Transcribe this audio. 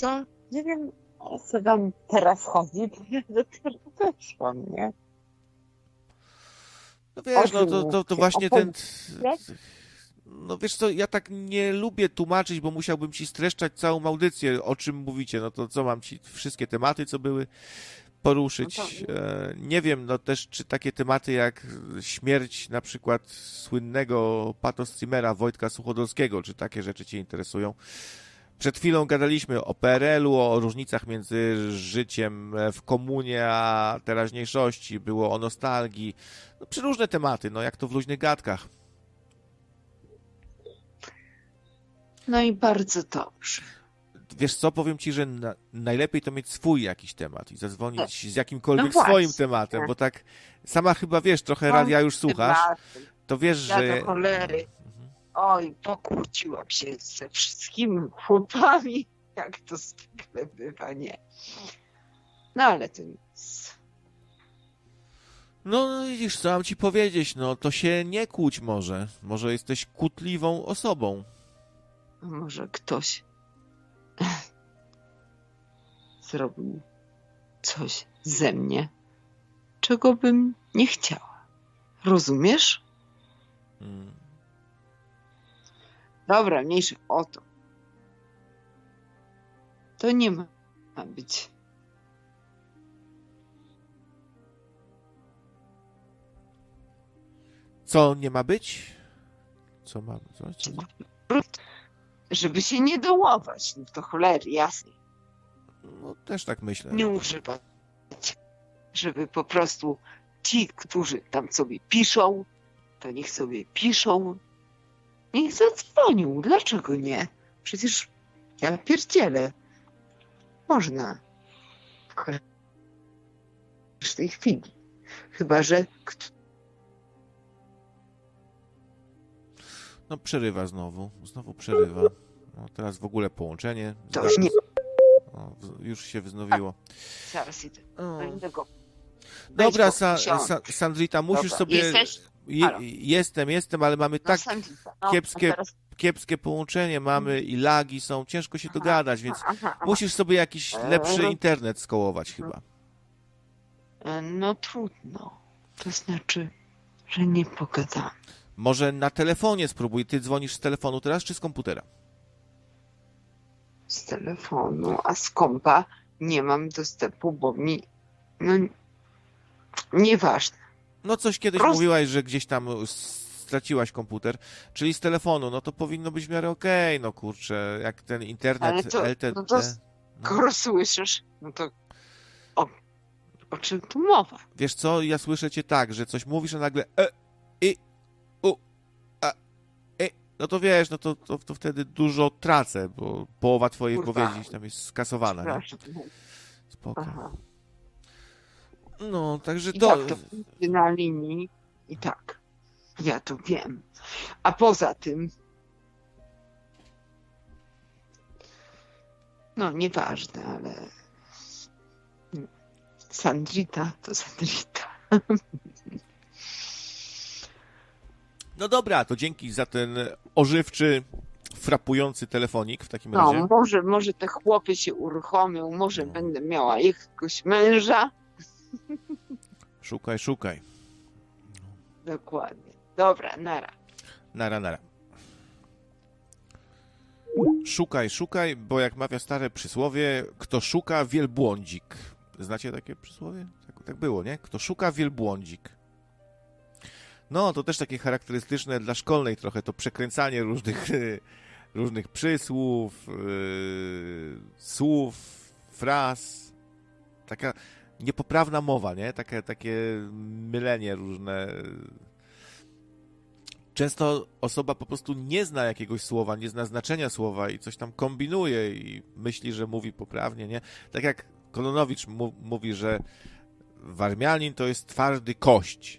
co? Nie wiem, o co tam teraz chodzi, bo ja dopiero weszłam, nie? No O wiesz, no czym to mówicie? O właśnie ten... polityce? No wiesz co, ja tak nie lubię tłumaczyć, bo musiałbym ci streszczać całą audycję, o czym mówicie. No to co, mam ci wszystkie tematy, co były, No to poruszyć? Nie wiem, no też, czy takie tematy jak śmierć na przykład słynnego patostreamera Wojtka Suchodolskiego, czy takie rzeczy cię interesują? Przed chwilą gadaliśmy o PRL-u, o różnicach między życiem w komunie a teraźniejszości, było o nostalgii, no, przeróżne tematy, no jak to w luźnych gadkach. no i bardzo dobrze. Wiesz co, powiem ci, że najlepiej to mieć swój jakiś temat i zadzwonić z jakimkolwiek No właśnie. swoim tematem, bo tak sama chyba wiesz, trochę radia już słuchasz, to wiesz, Ja że... do cholery. Oj, pokłóciłam się ze wszystkimi chłopami, jak to zwykle bywa, nie? No ale to nic. No widzisz, co mam ci powiedzieć, no to się nie kłóć może. Może jesteś kłótliwą osobą. Może ktoś zrobił coś ze mnie, czego bym nie chciała. Rozumiesz? Hmm. Dobra, mniejsza o to. To nie ma być. Co nie ma być? Co ma... Co? Żeby się nie dołować, no to cholery, jasne. No też tak myślę. Nie używać. Żeby po prostu ci, którzy tam sobie piszą, to niech sobie piszą. Niech zadzwonią. Dlaczego nie? Przecież ja pierdzielę. Można. W tej chwili. Chyba, że No przerywa znowu. Znowu przerywa. No, teraz w ogóle połączenie. ktoś nie... O, już się wznowiło. Zaraz idę do innego. Dobra, Sandrita, musisz dobra. sobie... Jesteś? Halo. Jestem, ale mamy tak Sandrita. kiepskie, a teraz... kiepskie połączenie, mamy i lagi są, ciężko się dogadać, więc Aha. musisz sobie jakiś lepszy internet skołować chyba. No trudno. To znaczy, że nie pogadamy. Może na telefonie spróbuj. Ty dzwonisz z telefonu teraz, czy z komputera? Z telefonu, a z kompa nie mam dostępu, bo mi... No, nieważne. No coś kiedyś mówiłaś, że gdzieś tam straciłaś komputer, czyli z telefonu, no to powinno być w miarę okej, no kurczę, jak ten internet Ale to, LTE... no to skoro słyszysz, no to o czym tu mowa? Wiesz co, ja słyszę cię tak, że coś mówisz, a nagle no to wiesz, no to wtedy dużo tracę, bo połowa twojej wypowiedzi tam jest skasowana, nie? Spoko. Aha. No, także I to... tak to na linii i tak. Ja to wiem. A poza tym no nieważne, ale Sandrita to Sandrita. No dobra, to dzięki za ten ożywczy, frapujący telefonik w takim razie. No, może te chłopy się uruchomią, może będę miała jakiegoś męża. Szukaj. Dokładnie. Dobra, nara. Nara. Szukaj, bo jak mawia stare przysłowie, kto szuka, wielbłądzik. Znacie takie przysłowie? Tak było, nie? Kto szuka, wielbłądzik. No, to też takie charakterystyczne dla szkolnej trochę, to przekręcanie różnych przysłów, słów, fraz. Taka niepoprawna mowa, nie? Takie mylenie różne. Często osoba po prostu nie zna jakiegoś słowa, nie zna znaczenia słowa i coś tam kombinuje i myśli, że mówi poprawnie, nie? Tak jak Kononowicz mówi, że Warmianin to jest twardy kość.